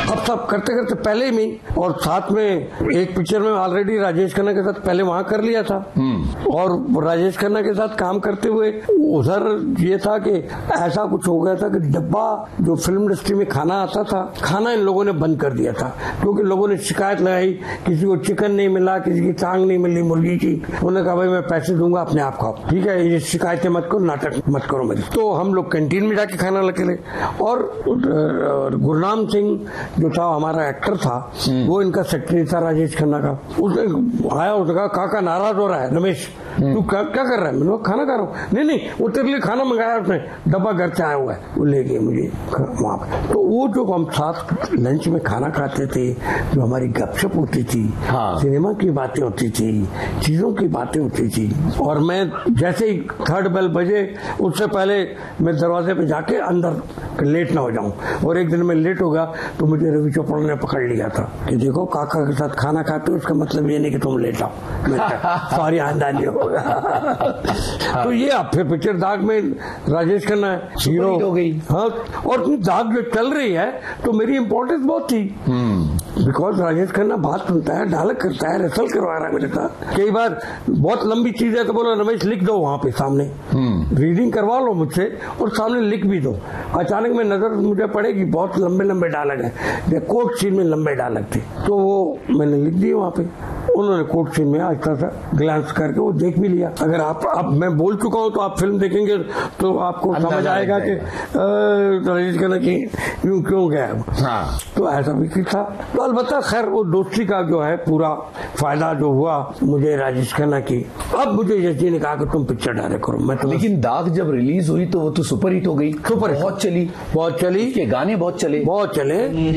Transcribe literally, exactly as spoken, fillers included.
अब सब करते करते पहले में, और साथ में एक पिक्चर में ऑलरेडी राजेश खन्ना के साथ पहले वहां कर लिया था। और राजेश खन्ना के साथ काम करते हुए उधर ये था कि ऐसा कुछ हो गया था कि डब्बा जो फिल्म इंडस्ट्री में खाना आता था, खाना इन लोगों ने बंद कर दिया था, क्योंकि लोगों ने शिकायत लगाई, किसी को चिकन नहीं मिला, किसी की टांग नहीं मिली मुर्गी की। उन्होंने कहा भाई मैं पैसे दूंगा, अपने आप खाओ, ठीक है, ये शिकायतें मत करो, नाटक मत करो मेरी। तो हम लोग कैंटीन में जाके खाना लेके ले। और गुरनाम सिंह जो था हमारा एक्टर था, वो इनका सेक्रेटरी था राजेश खन्ना का। उसने आया, उसने कहा काका नाराज हो रहा है रमेश, तू क्या क्या कर रहा है? मैंने खाना खा रहा हूँ। नहीं नहीं, वो तेरे लिए खाना मंगाया उसने, डब्बा घर से आया हुआ है, वो ले गए मुझे वहां पर। तो वो जो हम साथ लंच में खाना खाते थे, जो हमारी गपशप होती थी, हाँ। सिनेमा की बातें होती थी, चीजों की बातें होती थी। और मैं जैसे ही थर्ड बेल बजे, उससे पहले मैं दरवाजे पे जाके अंदर लेट ना हो जाऊं। और एक दिन मैं लेट हो गया तो मुझे रवि चोपड़ा ने पकड़ लिया था कि देखो काका के साथ खाना खाते हो, उसका मतलब ये नहीं कि तुम लेट आओ। सॉरी आंदा नहीं होगा। तो ये अब फिर पिक्चर दाग में राजेश खन्ना हीरो हो गई। हाँ, और दाग जो चल रही है तो मेरी इंपॉर्टेंस बहुत थी, बिकॉज राजेश खन्ना बात सुनता है, डायलॉग करता है, रसल करवा रहा है मेरे साथ। कई बार बहुत लंबी चीज है तो बोलो रमेश लिख दो वहां पे सामने, रीडिंग करवा लो मुझसे और सामने लिख भी दो। अचानक में नजर मुझे पड़ेगी बहुत लंबे लंबे डायलॉग है, कोर्ट सीन में लंबे डायलॉग थे, तो वो मैंने लिख दिए वहां पे। उन्होंने कोर्ट सीन में अच्छा सा ग्लांस करके वो देख भी लिया। अगर आप अब मैं बोल चुका हूं तो आप फिल्म देखेंगे तो आपको समझ आएगा कि राजेश खन्ना की यूं क्यों गया। हाँ। तो ऐसा भी था। तो अलबत्ता खैर वो दोस्ती का जो है पूरा फायदा जो हुआ मुझे राजेश खन्ना की। अब मुझे यश जी ने कहा कि तुम पिक्चर डायरेक्ट करो। मैं तो लेकिन दाग जब रिलीज हुई तो वो तो सुपर हिट हो गई, सुपर बहुत चली, बहुत चली, के गाने बहुत चले बहुत चले।